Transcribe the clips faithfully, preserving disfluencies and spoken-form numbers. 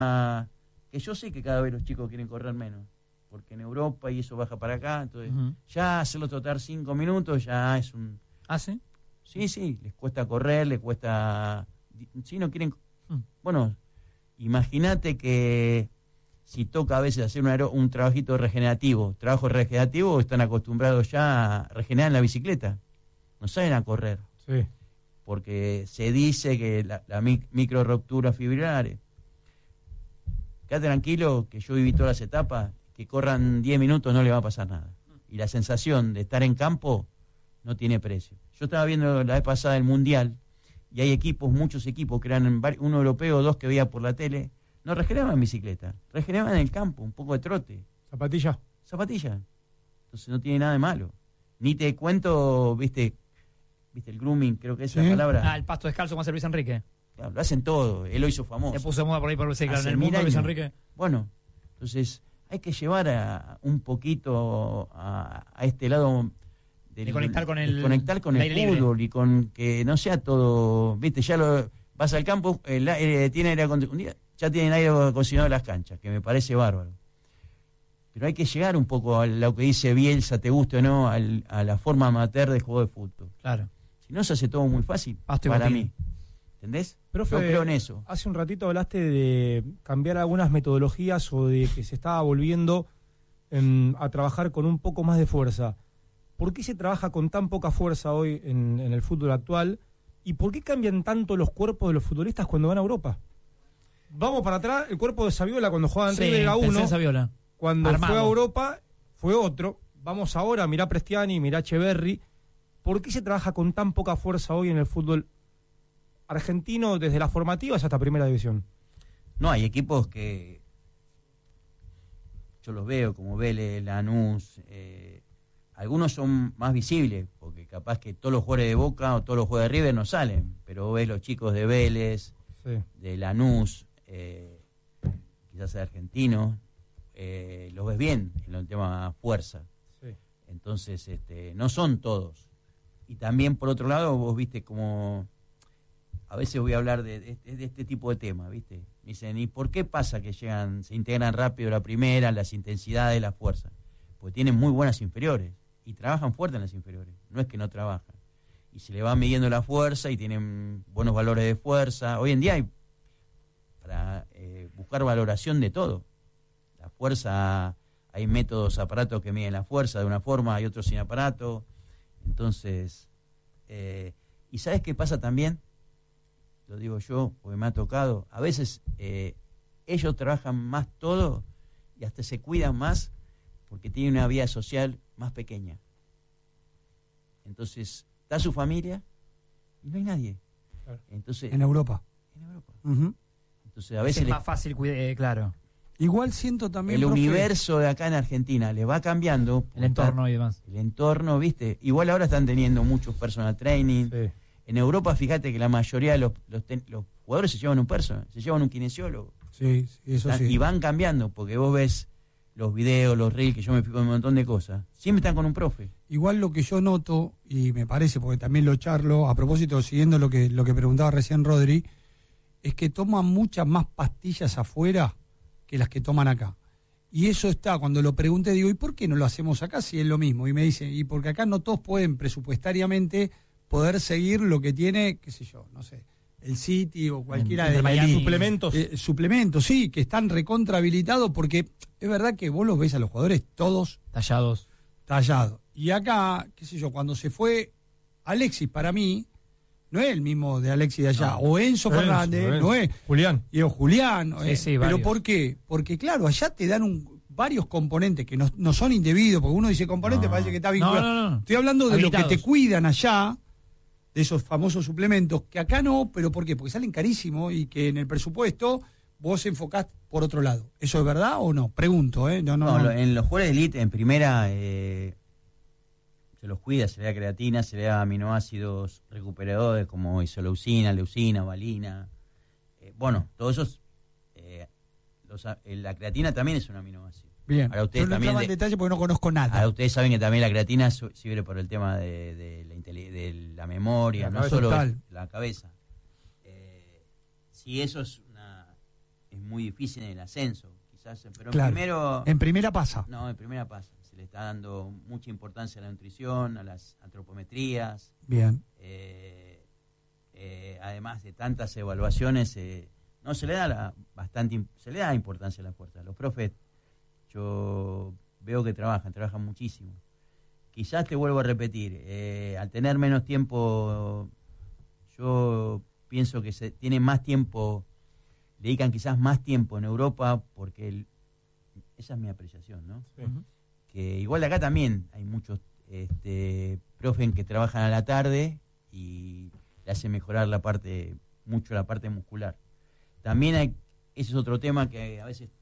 ah, que yo sé que cada vez los chicos quieren correr menos, porque en Europa y eso baja para acá, entonces uh-huh. ya hacerlo trotar cinco minutos ya es un... ¿Ah, sí? Sí, sí, les cuesta correr, les cuesta... Sí, no quieren... Uh-huh. Bueno, imagínate que si toca a veces hacer un, aero... un trabajito regenerativo, trabajo regenerativo, están acostumbrados ya a regenerar en la bicicleta, no saben a correr. Sí. Porque se dice que la, la mic- micro rupturas fibrilares. Quédate tranquilo que yo viví todas las etapas, que corran diez minutos no le va a pasar nada. Y la sensación de estar en campo no tiene precio. Yo estaba viendo la vez pasada el Mundial, y hay equipos, muchos equipos, que eran uno europeo, dos que veía por la tele, no regeneraban en bicicleta, regeneraban en el campo, un poco de trote. ¿Zapatilla? Zapatilla. Entonces no tiene nada de malo. Ni te cuento, viste, viste el grooming, creo que es ¿Sí? la palabra. Ah, el pasto descalzo como hace Luis Enrique. Claro, lo hacen todo, él lo hizo famoso. Se puso de moda por ahí por ese, claro, en el mundo Luis Enrique. Bueno, entonces hay que llevar a, un poquito a, a este lado del, de conectar con el, de conectar con el, el fútbol libre. Y con que no sea todo, viste, ya lo vas al campo, el aire, tiene aire acondicionado, ya tienen aire acondicionado las canchas, que me parece bárbaro. Pero hay que llegar un poco a lo que dice Bielsa, te guste o no, al, a la forma amateur de juego de fútbol. Claro. Si no, se hace todo muy fácil Pasto para botín. mí. ¿Entendés? Profe, no creo en eso. Hace un ratito hablaste de cambiar algunas metodologías o de que se estaba volviendo en, a trabajar con un poco más de fuerza. ¿Por qué se trabaja con tan poca fuerza hoy en, en el fútbol actual? ¿Y por qué cambian tanto los cuerpos de los futbolistas cuando van a Europa? Vamos para atrás, el cuerpo de Saviola cuando jugaba en sí, River era uno. Saviola. Cuando Armado. fue a Europa fue otro. Vamos ahora, mirá Prestiani, mirá Echeverri. ¿Por qué se trabaja con tan poca fuerza hoy en el fútbol argentino desde las formativas hasta primera división? No, hay equipos que yo los veo como Vélez, Lanús, eh, algunos son más visibles, porque capaz que todos los jugadores de Boca o todos los jugadores de River no salen, pero vos ves los chicos de Vélez, sí. de Lanús, eh, quizás de Argentino, eh, los ves bien en el tema fuerza. Sí. Entonces, este, no son todos. Y también, por otro lado, vos viste como... A veces voy a hablar de, de, de este tipo de temas, ¿viste? Me dicen, ¿y por qué pasa que llegan, se integran rápido la primera, las intensidades, la fuerza? Porque tienen muy buenas inferiores y trabajan fuerte en las inferiores, no es que no trabajan. Y se le va midiendo la fuerza y tienen buenos valores de fuerza. Hoy en día hay para eh, buscar valoración de todo. La fuerza, hay métodos, aparatos que miden la fuerza de una forma, hay otros sin aparato. Entonces, eh, ¿y sabes qué pasa también? Lo digo yo, porque me ha tocado, a veces eh, ellos trabajan más todo y hasta se cuidan más porque tienen una vida social más pequeña. Entonces, está su familia y no hay nadie. Claro. Entonces, en Europa. En Europa. Uh-huh. Entonces, a veces es les, más fácil, eh, claro. Igual siento también, el profe, universo de acá en Argentina le va cambiando. El entorno y demás. El entorno, ¿viste? Igual ahora están teniendo muchos personal training. Sí. En Europa, fíjate que la mayoría de los, los, ten, los jugadores se llevan un personal, se llevan un kinesiólogo. Sí, sí, eso están, sí. Y van cambiando, porque vos ves los videos, los reels, que yo me fijo en un montón de cosas. Siempre están con un profe. Igual lo que yo noto, y me parece, porque también lo charlo, a propósito, siguiendo lo que, lo que preguntaba recién Rodri, es que toman muchas más pastillas afuera que las que toman acá. Y eso está, cuando lo pregunté, digo, ¿y por qué no lo hacemos acá si es lo mismo? Y me dicen, y porque acá no todos pueden presupuestariamente poder seguir lo que tiene, qué sé yo, no sé, el City o cualquiera en, de la elite. suplementos. Eh, suplementos, sí, que están recontra habilitados, porque es verdad que vos los ves a los jugadores todos tallados. Tallados. Y acá, qué sé yo, cuando se fue Alexis, para mí, no es el mismo de Alexis de allá, no. o Enzo, Enzo Fernández, Enzo. no es. Julián. Y o Julián. Sí, eh, sí, pero varios. ¿por qué? Porque claro, allá te dan un... varios componentes que no, no son indebidos, porque uno dice componente, no. parece que está vinculado. No, no, no. Estoy hablando de Habilitados. lo que te cuidan allá, de esos famosos suplementos, que acá no, pero ¿por qué? Porque salen carísimos y que en el presupuesto vos enfocás por otro lado. ¿Eso es verdad o no? Pregunto, ¿eh? No, no, no, no. Lo, en los jugadores de elite, en primera, eh, se los cuida, se le da creatina, se le da aminoácidos recuperadores como isoleucina, leucina, valina. Eh, bueno, todos esos... Eh, los, eh, la creatina también es un aminoácido. Bien, ahora ustedes yo no también entraba de, en detalle porque no conozco nada. Ahora ustedes saben que también la creatina sirve por el tema de, de, la, de la memoria, la no solo total. la cabeza. Eh, si eso es, una, es muy difícil en el ascenso, quizás, pero claro. en primero... En primera pasa. No, en primera pasa. Se le está dando mucha importancia a la nutrición, a las antropometrías. Bien. Eh, eh, además de tantas evaluaciones, eh, no se le da la, bastante, se le da importancia a la fuerza. Los profes, yo veo que trabajan, trabajan muchísimo. Quizás te vuelvo a repetir, eh, al tener menos tiempo, yo pienso que se tienen más tiempo, dedican quizás más tiempo en Europa, porque el, esa es mi apreciación, ¿no? Sí. Que igual de acá también hay muchos este, profes que trabajan a la tarde y le hacen mejorar la parte, mucho la parte muscular. También hay, ese es otro tema que a veces,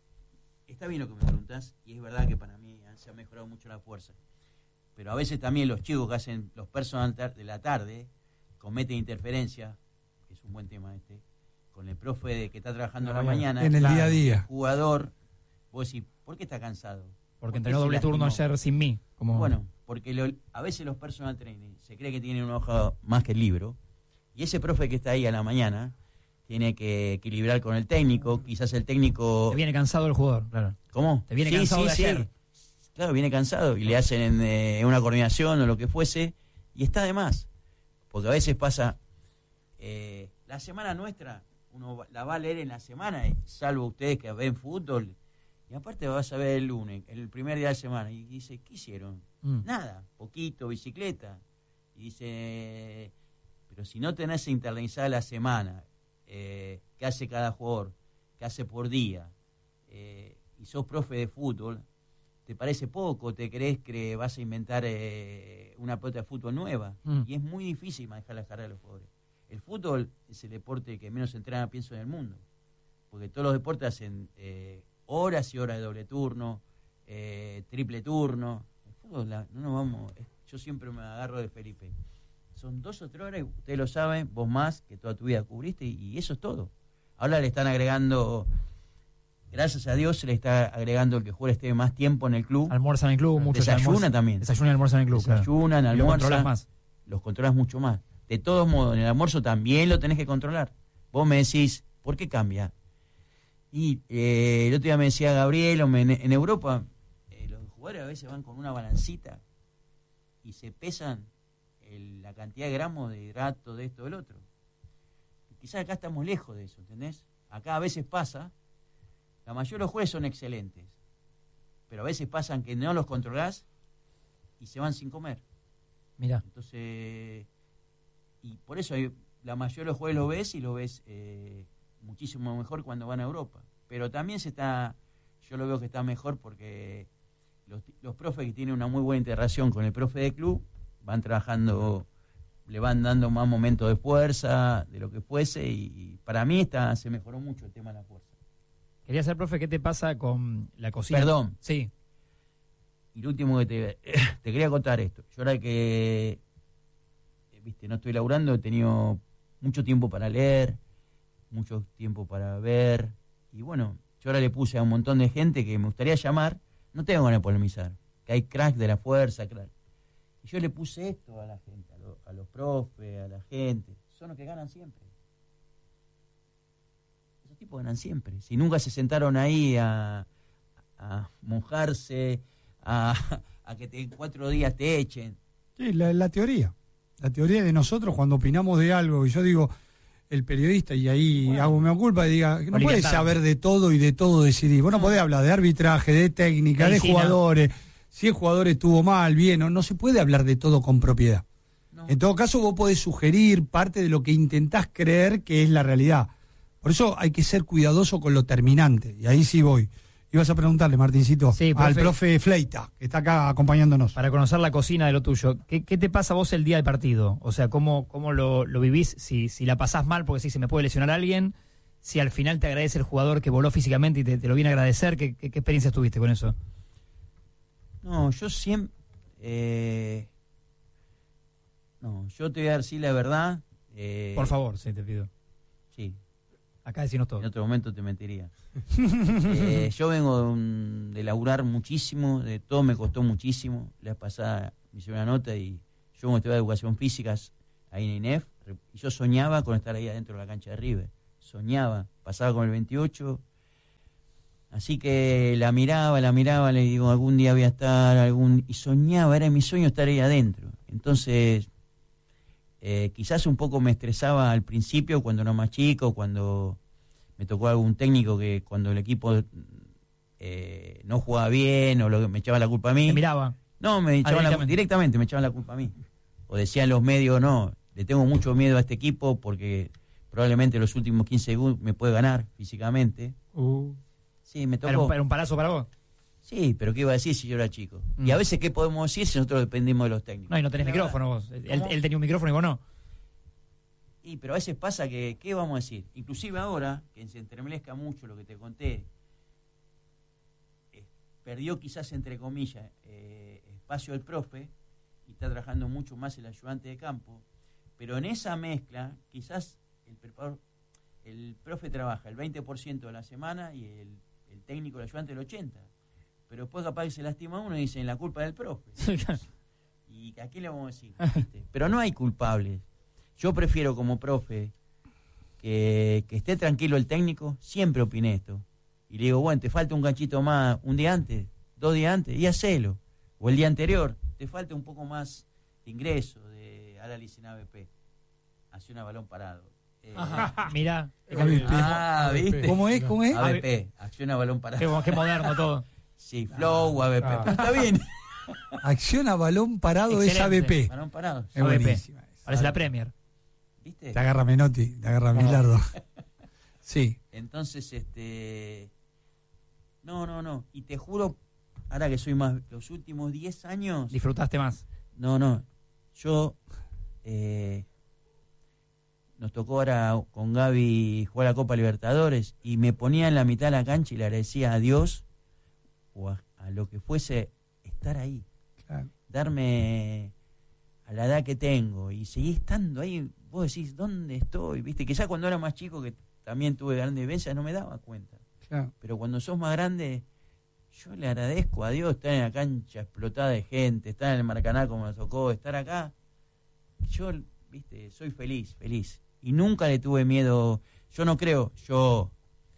está bien lo que me preguntás, y es verdad que para mí se ha mejorado mucho la fuerza. Pero a veces también los chicos que hacen los personal de la tarde cometen interferencia, que es un buen tema este, con el profe de que está trabajando la a la mañana. En el claro, día a día. El jugador, vos decís, ¿por qué está cansado? Porque ¿Por qué entrenó se doble turno lastimó? ayer sin mí. Como... Bueno, porque lo, a veces los personal trainers se cree que tienen una hoja más que el libro, y ese profe que está ahí a la mañana tiene que equilibrar con el técnico, quizás el técnico... Te viene cansado el jugador, claro. ¿Cómo? Te viene sí, cansado sí, de sí. ayer. Claro, viene cansado y le hacen eh, una coordinación o lo que fuese, y está de más. Porque a veces pasa, eh, la semana nuestra, uno la va a leer en la semana, salvo ustedes que ven fútbol, y aparte vas a ver el lunes, el primer día de la semana, y dice, ¿qué hicieron? Mm. Nada, poquito, bicicleta. Y dice, pero si no tenés internalizada la semana, eh, qué hace cada jugador, qué hace por día, eh, y sos profe de fútbol, ¿te parece poco? ¿Te crees que vas a inventar eh, una pelota de fútbol nueva? Mm. Y es muy difícil manejar la carrera de los jugadores. El fútbol es el deporte que menos se entrena, pienso, en el mundo. Porque todos los deportes hacen eh, horas y horas de doble turno, eh, triple turno. El fútbol, la, no nos vamos... Yo siempre me agarro de Felipe. Son dos o tres horas, ustedes lo saben, vos más, que toda tu vida cubriste, y, y eso es todo. Ahora le están agregando... Gracias a Dios se le está agregando el que juegue esté más tiempo en el club. Almuerzan en el club, muchos Desayuna almuerzan. también. Desayunan y almuerzan en el club, Desayunan, claro. Y lo almuerzan. controlas más. Los controlas mucho más. De todos modos, en el almuerzo también lo tenés que controlar. Vos me decís, ¿por qué cambia? Y eh, el otro día me decía Gabriel, o me, en, en Europa, eh, los jugadores a veces van con una balancita y se pesan el, la cantidad de gramos de hidrato, de esto, del otro. Quizás acá estamos lejos de eso, ¿entendés? Acá a veces pasa... La mayoría de los jueces son excelentes, pero a veces pasan que no los controlás y se van sin comer. Mira. Entonces, y por eso hay, la mayoría de los jueces lo ves y lo ves eh, muchísimo mejor cuando van a Europa. Pero también se está, yo lo veo que está mejor porque los, los profes que tienen una muy buena interacción con el profe de club van trabajando, le van dando más momentos de fuerza, de lo que fuese, y, y para mí está, se mejoró mucho el tema de la fuerza. Quería saber, profe, ¿qué te pasa con la cocina? Perdón. Sí. Y lo último que te, te quería contar esto. Yo ahora que, viste, no estoy laburando, he tenido mucho tiempo para leer, mucho tiempo para ver. Y bueno, yo ahora le puse a un montón de gente que me gustaría llamar. No tengo ganas de polemizar, que hay crack de la fuerza, crack. Y yo le puse esto a la gente, a, lo, a los profes, a la gente. Son los que ganan siempre. Tipos ganan siempre. Si nunca se sentaron ahí a, a mojarse, a, a que te, en cuatro días te echen. Sí, la, la teoría. La teoría de nosotros cuando opinamos de algo, y yo digo, el periodista, y ahí bueno, hago mi culpa, y diga, no puedes saber de todo y de todo decidir. Vos no, no podés hablar de arbitraje, de técnica, de jugadores, si el jugador estuvo mal, bien, no, no se puede hablar de todo con propiedad. No. En todo caso, vos podés sugerir parte de lo que intentás creer que es la realidad. Por eso hay que ser cuidadoso con lo terminante. Y ahí sí voy. Ibas a preguntarle, Martincito, sí, profe, al profe Fleita, que está acá acompañándonos. Para conocer la cocina de lo tuyo, ¿qué, qué te pasa a vos el día del partido? O sea, ¿cómo, cómo lo, lo vivís? Si, si la pasás mal, porque si se me puede lesionar a alguien, si al final te agradece el jugador que voló físicamente y te, te lo viene a agradecer, ¿qué, qué, qué experiencias tuviste con eso? No, yo siempre... Eh, no, yo te voy a decir la verdad. Eh, Por favor, sí, te pido. Sí. Acá decimos todo. En otro momento te mentiría. eh, yo vengo de, un, de laburar muchísimo, de todo me costó muchísimo. La pasada me hice una nota y yo como estudiaba educación física ahí en I N E F, y yo soñaba con estar ahí adentro de la cancha de River. soñaba, pasaba con el veintiocho, así que la miraba, la miraba, le digo, algún día voy a estar, algún y soñaba, era mi sueño estar ahí adentro. Entonces, eh, quizás un poco me estresaba al principio, cuando era más chico, cuando me tocó algún técnico que cuando el equipo eh, no jugaba bien o lo, me echaba la culpa a mí. ¿Te miraba? No, me echaban directamente. La, directamente me echaban la culpa a mí. O decían los medios, no, le tengo mucho miedo a este equipo porque probablemente los últimos quince segundos me puede ganar físicamente. Uh. Sí, me tocó. ¿Era un, era un palazo para vos? Sí, pero ¿qué iba a decir si yo era chico? Mm. Y a veces, ¿qué podemos decir si nosotros dependemos de los técnicos? No, y no tenés La micrófono verdad. vos. Él, ¿Cómo? él tenía un micrófono y vos no. Y pero a veces pasa que, ¿qué vamos a decir? Inclusive ahora, que se entremezcla mucho lo que te conté, eh, perdió quizás, entre comillas, eh, espacio el profe, y está trabajando mucho más el ayudante de campo, pero en esa mezcla, quizás el preparador, el profe trabaja el veinte por ciento de la semana y el, el técnico, el ayudante, el ochenta por ciento. Pero después capaz que se lastima uno y dicen la culpa del profe. ¿Y a qué le vamos a decir? ¿Viste? Pero no hay culpables. Yo prefiero como profe que, que esté tranquilo el técnico, siempre opiné esto. Y le digo, bueno, te falta un ganchito más un día antes, dos días antes, y hacelo. O el día anterior, te falta un poco más de ingreso, de análisis en A B P. Acción a balón parado. Eh, Mirá. A B P. ah, ¿viste? ¿Cómo es? ¿Cómo es? A B P, acción a balón parado. Qué, qué moderno todo. Sí, flow, A B P. Ah. Pero está bien. Acción a balón parado es Excelente. A B P. Balón parado. Es A B P. buenísima esa. Parece la Premier. ¿Viste? Te agarra Menotti, te agarra Milardo. Sí. Entonces, este... No, no, no. Y te juro, ahora que soy más... Los últimos diez años... Disfrutaste más. No, no. Yo... Eh, nos tocó ahora con Gaby jugar la Copa Libertadores y me ponía en la mitad de la cancha y le agradecía a Dios o a, a lo que fuese estar ahí. Claro. Darme a la edad que tengo y seguir estando ahí. Vos decís, ¿dónde estoy? Viste, que ya cuando era más chico, que también tuve grandes vivencias, no me daba cuenta. Claro. Pero cuando sos más grande, yo le agradezco a Dios estar en la cancha explotada de gente, estar en el Maracaná como me tocó, estar acá. Yo, viste, soy feliz, feliz. Y nunca le tuve miedo. Yo no creo, yo,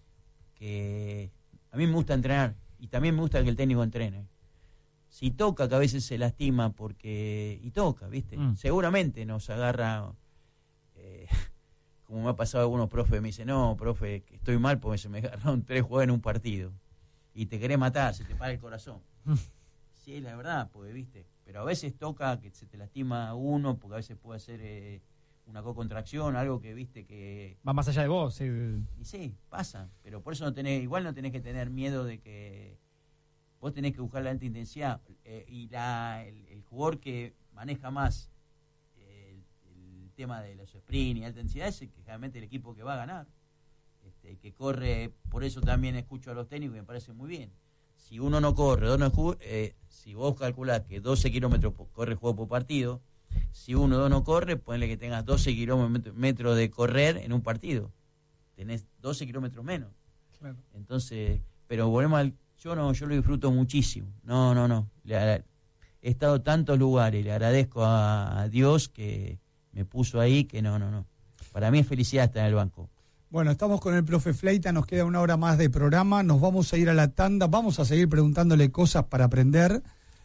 que a mí me gusta entrenar y también me gusta que el técnico entrene. Si toca, que a veces se lastima porque... Y toca, viste. Mm. Seguramente nos agarra... Eh, como me ha pasado a algunos profes, me dicen, no, profe, que estoy mal porque se me agarraron tres jugadores en un partido. Y te querés matar, se te para el corazón. Sí, es la verdad, porque, viste. Pero a veces toca que se te lastima uno, porque a veces puede ser eh, una co-contracción, algo que, viste, que... Va más allá de vos. Sí. Y sí, pasa. Pero por eso no tenés, igual no tenés que tener miedo de que... Vos tenés que buscar la alta intensidad. Eh, y la, el, el jugador que maneja más el, el tema de los sprints y alta intensidad es el que realmente el equipo que va a ganar. Este, que corre, por eso también escucho a los técnicos y me parece muy bien. Si uno no corre, dos no ju- eh, si vos calculás que doce kilómetros po- corre el juego por partido, si uno o dos no corre, ponle que tengas doce kilómetros de correr en un partido. Tenés doce kilómetros menos. Claro. Entonces, pero volvemos al... Yo no, yo lo disfruto muchísimo. No, no, no. Le, he estado en tantos lugares, le agradezco a, a Dios que me puso ahí, que no, no, no. Para mí es felicidad estar en el banco. Bueno, estamos con el profe Fleita, nos queda una hora más de programa, nos vamos a ir a la tanda, vamos a seguir preguntándole cosas para aprender.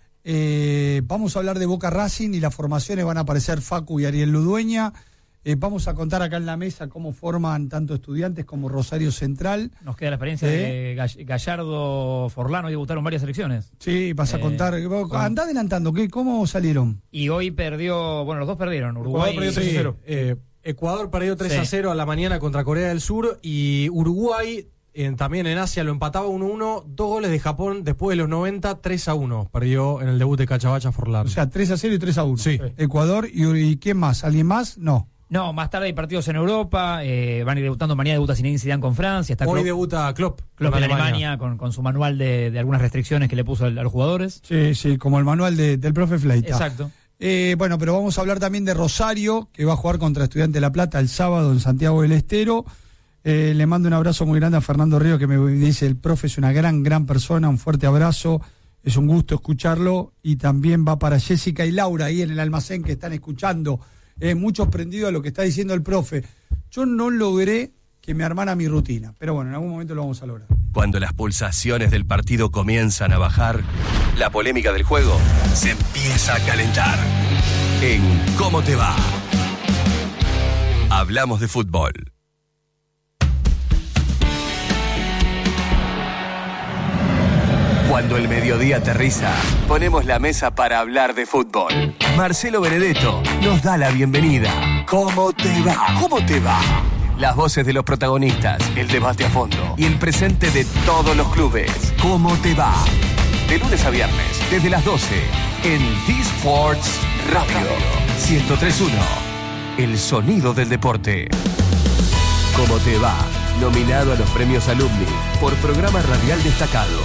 Eh, vamos a hablar de Boca Racing y las formaciones, van a aparecer Facu y Ariel Ludueña. Eh, vamos a contar acá en la mesa cómo forman tanto Estudiantes como Rosario Central. Nos queda la experiencia ¿Eh? de Gall- Gallardo, Forlán, hoy debutaron varias selecciones. Sí, vas a Eh, contar. con- Andá adelantando, ¿qué, ¿cómo salieron? Y hoy perdió, bueno, los dos perdieron. Uruguay Ecuador perdió tres a sí. cero. Eh, Ecuador perdió tres a cero a la mañana contra Corea del Sur y Uruguay en- también en Asia lo empataba uno a uno, dos goles de Japón después de los noventa, tres a uno perdió en el debut de Cachavacha Forlán. O sea, tres a cero y tres a uno. Sí. Ecuador y, y ¿quién más? ¿Alguien más? No. No, más tarde hay partidos en Europa, eh, van a ir debutando, mañana debuta Zinedine Zidane con Francia, está Hoy Klopp, debuta Klopp, Klopp con en Alemania con, con su manual de, de algunas restricciones que le puso al- a los jugadores. Sí, sí, como el manual de- del profe Fleita. Exacto. Eh, bueno, pero vamos a hablar también de Rosario, que va a jugar contra Estudiante de La Plata el sábado en Santiago del Estero. Eh, le mando un abrazo muy grande a Fernando Río, que me dice, el profe es una gran, gran persona, un fuerte abrazo, es un gusto escucharlo. Y también va para Jessica y Laura, ahí en el almacén, que están escuchando. Eh, muchos prendidos a lo que está diciendo el profe. Yo no logré que me armara mi rutina. Pero bueno, en algún momento lo vamos a lograr. Cuando las pulsaciones del partido comienzan a bajar, la polémica del juego se empieza a calentar. En ¿Cómo te va? Hablamos de fútbol. Cuando el mediodía aterriza, ponemos la mesa para hablar de fútbol. Marcelo Benedetto nos da la bienvenida. ¿Cómo te va? ¿Cómo te va? Las voces de los protagonistas, el debate a fondo y el presente de todos los clubes. ¿Cómo te va? De lunes a viernes, desde las doce, en D-Sports Radio ciento tres punto uno. El sonido del deporte. ¿Cómo te va? Nominado a los premios Alumni por programa radial destacado.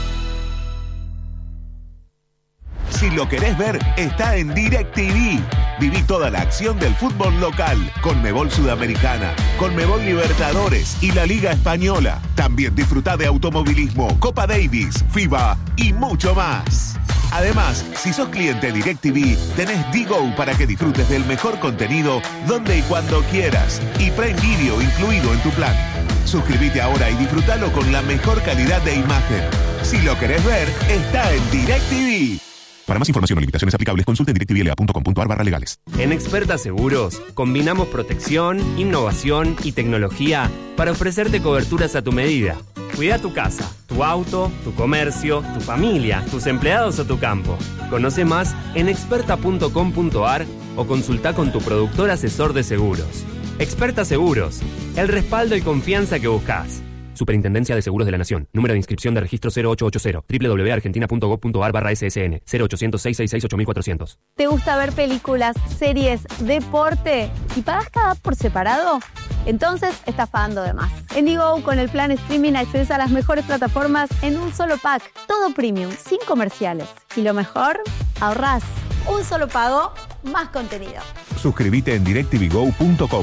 Si lo querés ver, está en DirecTV. Viví toda la acción del fútbol local, Conmebol Sudamericana, Conmebol Libertadores y la Liga Española. También disfrutá de automovilismo, Copa Davis, FIBA y mucho más. Además, si sos cliente DirecTV, tenés D-Go para que disfrutes del mejor contenido donde y cuando quieras. Y Prime Video incluido en tu plan. Suscríbete ahora y disfrutalo con la mejor calidad de imagen. Si lo querés ver, está en DirecTV. Para más información o limitaciones aplicables, consulte directvla punto com punto a r barra legales. En Experta Seguros, combinamos protección, innovación y tecnología para ofrecerte coberturas a tu medida. Cuida tu casa, tu auto, tu comercio, tu familia, tus empleados o tu campo. Conoce más en experta punto com punto a r o consulta con tu productor asesor de seguros. Experta Seguros, el respaldo y confianza que buscas. Superintendencia de Seguros de la Nación. Número de inscripción de registro cero ocho ocho cero. doble u doble u doble u punto argentina punto gob punto a r barra S S N. cero ochocientos, seiscientos sesenta y seis, ocho mil cuatrocientos. ¿Te gusta ver películas, series, deporte y pagas cada app por separado? Entonces estás pagando de más. En Digo, con el plan streaming accedes a las mejores plataformas en un solo pack. Todo premium, sin comerciales. Y lo mejor, ahorrás. Un solo pago, más contenido. Suscríbete en directvgo punto com.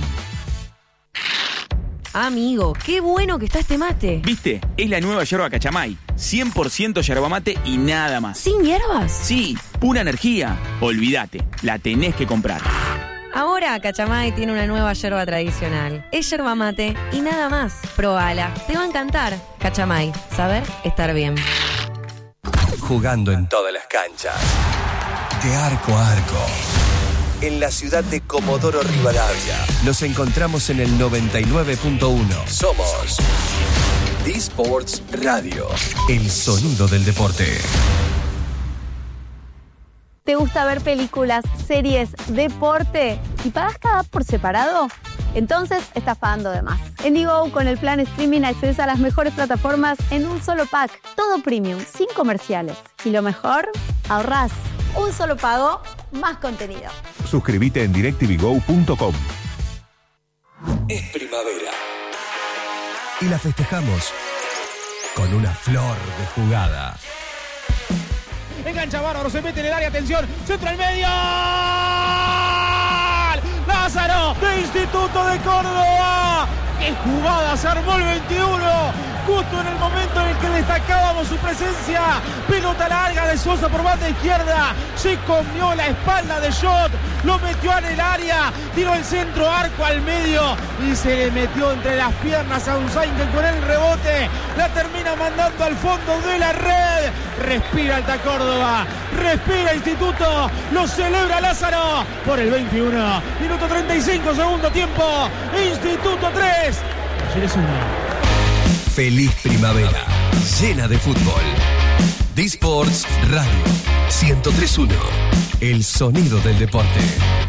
Amigo, qué bueno que está este mate. ¿Viste? Es la nueva yerba Cachamay. cien por ciento yerba mate y nada más. ¿Sin hierbas? Sí, pura energía. Olvídate, la tenés que comprar. Ahora Cachamay tiene una nueva yerba tradicional. Es yerba mate y nada más. Probala, te va a encantar. Cachamay, saber estar bien. Jugando en todas las canchas. De arco a arco. En la ciudad de Comodoro Rivadavia. Nos encontramos en el noventa y nueve punto uno. Somos D-Sports Radio. El sonido del deporte. ¿Te gusta ver películas, series, deporte y pagas cada app por separado? Entonces estás pagando de más. En Digo, con el plan streaming accedes a las mejores plataformas en un solo pack. Todo premium, sin comerciales. Y lo mejor, ahorrás. Un solo pago, más contenido. Suscríbete en directvgo punto com. Es primavera. Y la festejamos con una flor de jugada. Engancha Bárbaro, se mete en el área, atención, centro al medio. Lázaro, de Instituto de Córdoba. ¡Qué jugada! Se armó el veintiuno, justo en el momento en el que destacábamos su presencia. Pelota larga de Sosa por banda izquierda. Se comió la espalda de Schott, lo metió en el área, tiró el centro, arco al medio y se le metió entre las piernas a Unzain, que con el rebote la termina mandando al fondo de la red. Respira Alta Córdoba, respira Instituto, lo celebra Lázaro por el veintiuno. Minuto treinta y cinco, segundo tiempo. Instituto tres. Ayer es uno. Feliz primavera, llena de fútbol. D-Sports Radio ciento tres punto uno. El sonido del deporte.